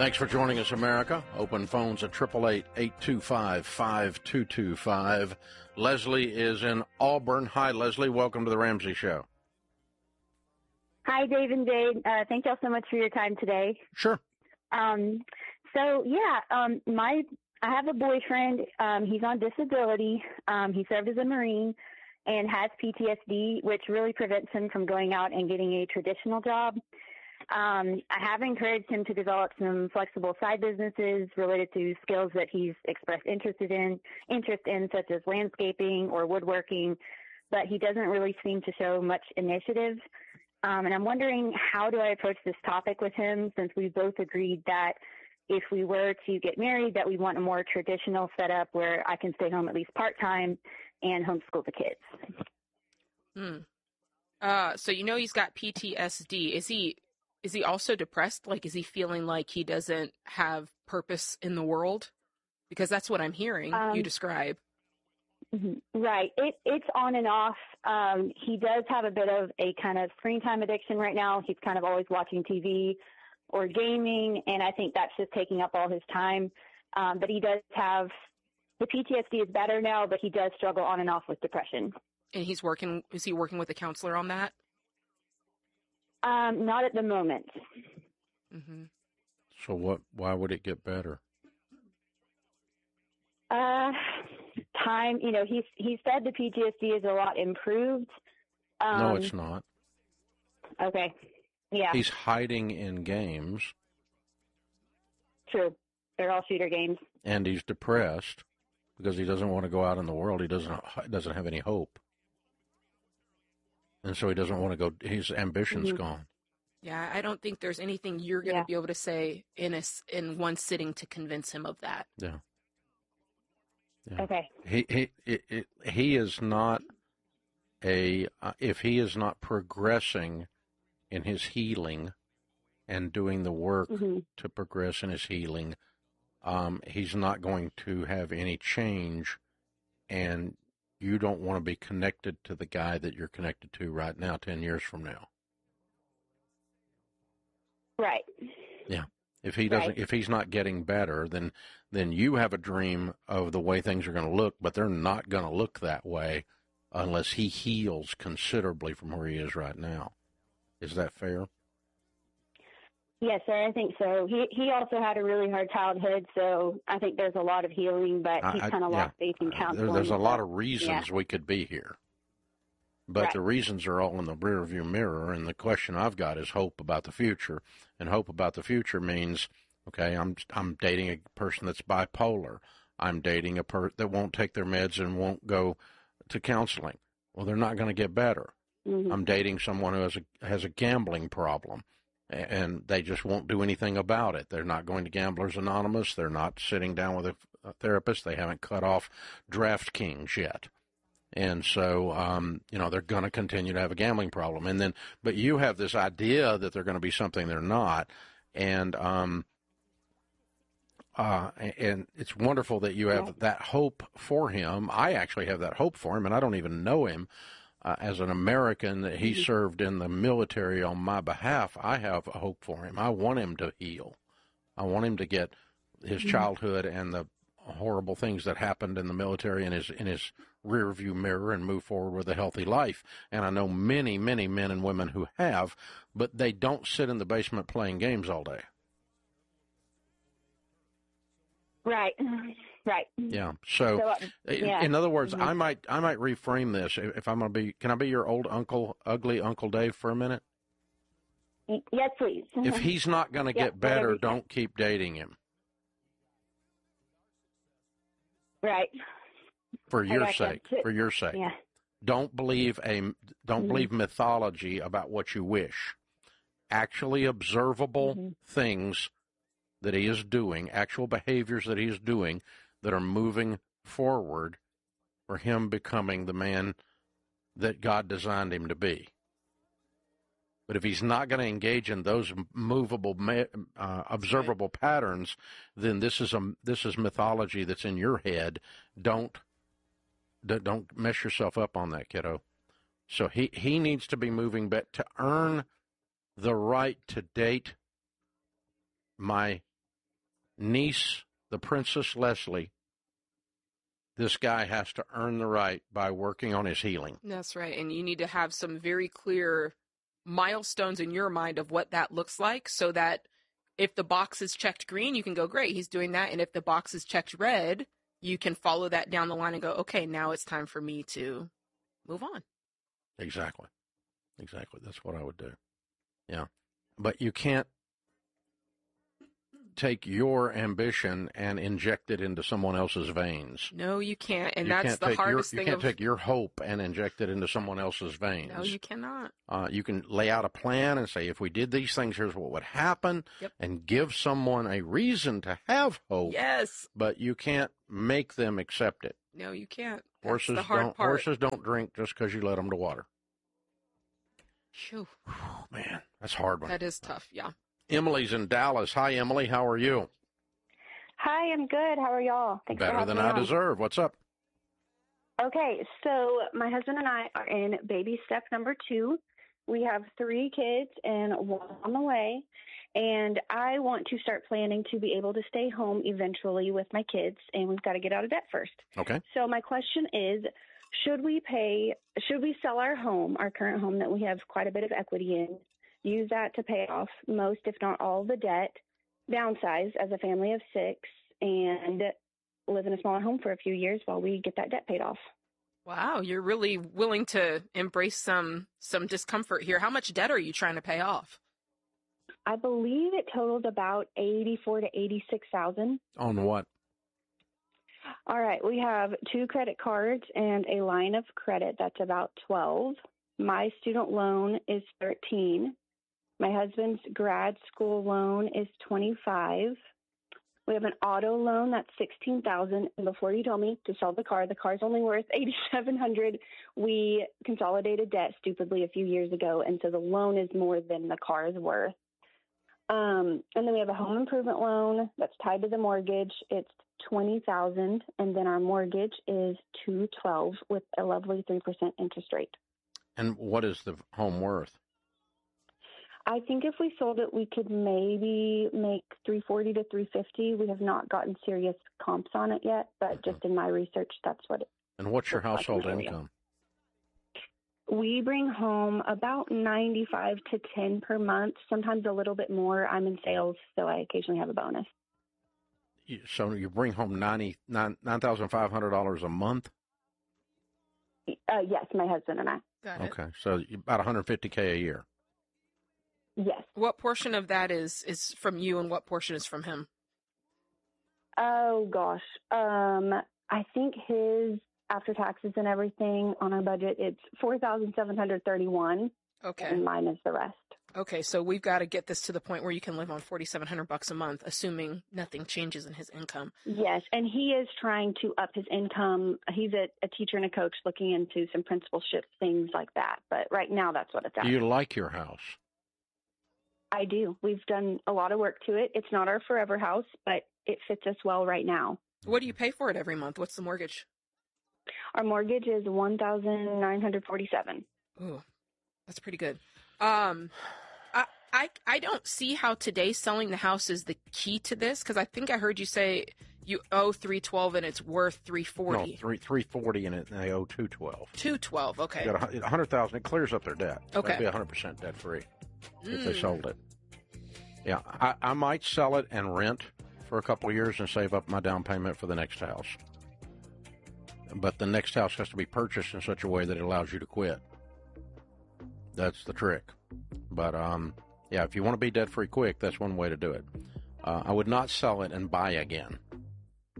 Thanks for joining us, America. Open phones at 888-825-5225. Leslie is in Auburn. Hi, Leslie. Welcome to the Ramsey Show. Hi, Dave and Dave. Thank y'all so much for your time today. Sure. I have a boyfriend. He's on disability. He served as a Marine and has PTSD, which really prevents him from going out and getting a traditional job. I have encouraged him to develop some flexible side businesses related to skills that he's expressed interest in, such as landscaping or woodworking, but he doesn't really seem to show much initiative. And I'm wondering, how do I approach this topic with him, since we both agreed that if we were to get married, that we want a more traditional setup where I can stay home at least part-time and homeschool the kids. So he's got PTSD. Is he also depressed? Like, is he feeling like he doesn't have purpose in the world? Because that's what I'm hearing you describe. Right. It's on and off. He does have a bit of a kind of screen time addiction right now. He's kind of always watching TV or gaming, and I think that's just taking up all his time. But he does have the PTSD is better now, but he does struggle on and off with depression. And is he working with a counselor on that? Not at the moment. Mm-hmm. So why would it get better? Time, he said the PTSD is a lot improved. No, it's not. Okay. Yeah. He's hiding in games. True. They're all shooter games. And he's depressed because he doesn't want to go out in the world. He doesn't have any hope. And so he doesn't want to go. His ambition's gone. Yeah, I don't think there's anything you're going to be able to say in one sitting to convince him of that. Yeah. Okay. He is not if he is not progressing in his healing and doing the work to progress in his healing, he's not going to have any change, and you don't want to be connected to the guy that you're connected to right now 10 years from now. Right. Yeah. If he's not getting better, then you have a dream of the way things are going to look, but they're not going to look that way unless he heals considerably from where he is right now. Is that fair? Yes, sir, I think so. He also had a really hard childhood, so I think there's a lot of healing, but he's kind of lost faith in counseling. There's a lot of reasons we could be here. But the reasons are all in the rearview mirror, and the question I've got is hope about the future. And hope about the future means, okay, I'm dating a person that's bipolar. I'm dating a person that won't take their meds and won't go to counseling. Well, they're not going to get better. I'm dating someone who has a gambling problem, and they just won't do anything about it. They're not going to Gamblers Anonymous. They're not sitting down with a therapist. They haven't cut off DraftKings yet. And so, they're going to continue to have a gambling problem. But you have this idea that they're going to be something they're not. And it's wonderful that you have that hope for him. I actually have that hope for him, and I don't even know him. As an American, that he served in the military on my behalf, I have a hope for him. I want him to heal. I want him to get his childhood and the horrible things that happened in the military in his rearview mirror and move forward with a healthy life. And I know many, many men and women who have, but they don't sit in the basement playing games all day. Right. Right. Yeah. So in other words, I might reframe this. If I'm going to be, can I be your old uncle, ugly Uncle Dave for a minute? Yes, please. If he's not going to get better, don't keep dating him. Right. For your sake. For your sake. Yeah. Don't believe believe mythology about what you wish. Actually observable things that he is doing, actual behaviors that he is doing that are moving forward for him becoming the man that God designed him to be. But if he's not going to engage in those movable, observable patterns, then this is mythology that's in your head. Don't mess yourself up on that, kiddo. So he needs to be moving, but to earn the right to date my niece, the Princess Leslie, this guy has to earn the right by working on his healing. That's right. And you need to have some very clear milestones in your mind of what that looks like, so that if the box is checked green, you can go, great, he's doing that. And if the box is checked red, you can follow that down the line and go, okay, now it's time for me to move on. Exactly. That's what I would do. Yeah. But you can't take your ambition and inject it into someone else's veins. No, you can't. And that's the hardest thing. You can't take your hope and inject it into someone else's veins. No, you cannot. You can lay out a plan and say, if we did these things, here's what would happen, and give someone a reason to have hope. Yes. But you can't make them accept it. No, you can't. Horses don't drink just because you let them to water. Phew. Oh, man, that's a hard one. That is tough, yeah. Emily's in Dallas. Hi, Emily. How are you? Hi, I'm good. How are y'all? Thanks Better than I deserve. What's up? Okay, so my husband and I are in baby step number 2. We have 3 kids and 1 on the way, and I want to start planning to be able to stay home eventually with my kids, and we've got to get out of debt first. Okay. So my question is, should we sell our home, our current home that we have quite a bit of equity in, use that to pay off most, if not all, the debt, downsize as a family of 6, and live in a smaller home for a few years while we get that debt paid off? Wow, you're really willing to embrace some discomfort here. How much debt are you trying to pay off? I believe it totaled about $84,000 to $86,000. On what? All right, we have 2 credit cards and a line of credit that's about $12,000. My student loan is $13,000. My husband's grad school loan is $25,000. We have an auto loan that's $16,000. And before you told me to sell the car's only worth $8,700. We consolidated debt stupidly a few years ago, and so the loan is more than the car is worth. And then we have a home improvement loan that's tied to the mortgage. It's $20,000, and then our mortgage is $212,000 with a lovely 3% interest rate. And what is the home worth? I think if we sold it, we could maybe make $340,000 to $350,000. We have not gotten serious comps on it yet, but just in my research, that's what it. And what's your household income? We bring home about $95,000 to $10,000 per month. Sometimes a little bit more. I'm in sales, so I occasionally have a bonus. So you bring home $9,500 a month? Yes, my husband and I. Got it. Okay, so about $150K a year. Yes. What portion of that is from you, and what portion is from him? Oh gosh, I think his after taxes and everything on our budget, it's $4,731. Okay. And mine is the rest. Okay, so we've got to get this to the point where you can live on $4,700 a month, assuming nothing changes in his income. Yes, and he is trying to up his income. He's a teacher and a coach looking into some principalship things like that. But right now, that's what it's at. Do you like your house? I do. We've done a lot of work to it. It's not our forever house, but it fits us well right now. What do you pay for it every month? What's the mortgage? Our mortgage is $1,947. Ooh, that's pretty good. I don't see how today selling the house is the key to this, because I think I heard you say you owe $312 and it's worth $340. No, $340 and they owe $212. $212, okay. You got $100,000. It clears up their debt. Okay. They'd be 100% debt free if they sold it. Yeah, I might sell it and rent for a couple of years and save up my down payment for the next house. But the next house has to be purchased in such a way that it allows you to quit. That's the trick. But, yeah, if you want to be debt-free quick, that's one way to do it. I would not sell it and buy again.